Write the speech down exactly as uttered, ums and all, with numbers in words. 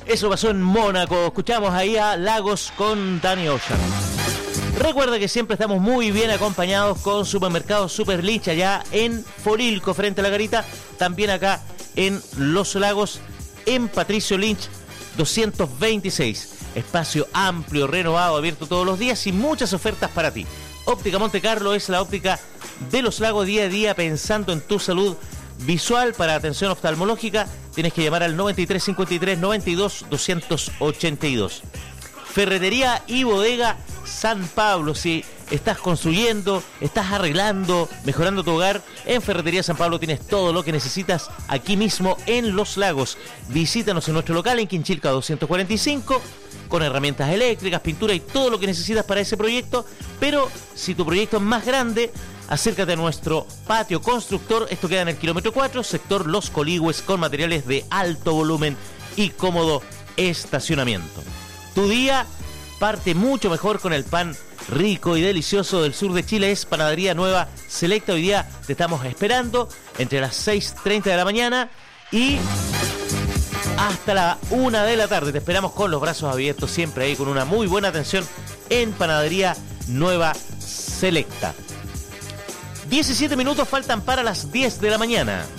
Eso pasó en Mónaco. Escuchamos ahí a Lagos con Danny Ocean. Recuerda que siempre estamos muy bien acompañados con Supermercados Super Lynch allá en Forilco, frente a la Garita. También acá en Los Lagos, en Patricio Lynch doscientos veintiséis. Espacio amplio, renovado, abierto todos los días y muchas ofertas para ti. Óptica Monte Carlo es la óptica de Los Lagos, día a día pensando en tu salud visual. Para atención oftalmológica tienes que llamar al noventa y tres cincuenta y tres noventa y dos doscientos ochenta y dos. Ferretería y bodega San Pablo. Si estás construyendo, estás arreglando, mejorando tu hogar, en Ferretería San Pablo tienes todo lo que necesitas aquí mismo en Los Lagos. Visítanos en nuestro local en Quinchilca doscientos cuarenta y cinco, con herramientas eléctricas, pintura y todo lo que necesitas para ese proyecto. Pero si tu proyecto es más grande, acércate a nuestro patio constructor. Esto queda en el kilómetro cuatro, sector Los Coligües, con materiales de alto volumen y cómodo estacionamiento. Tu día parte mucho mejor con el pan rico y delicioso del sur de Chile. Es Panadería Nueva Selecta. Hoy día te estamos esperando entre las seis treinta de la mañana y hasta la una de la tarde. Te esperamos con los brazos abiertos, siempre ahí con una muy buena atención en Panadería Nueva Selecta. diecisiete minutos faltan para las diez de la mañana.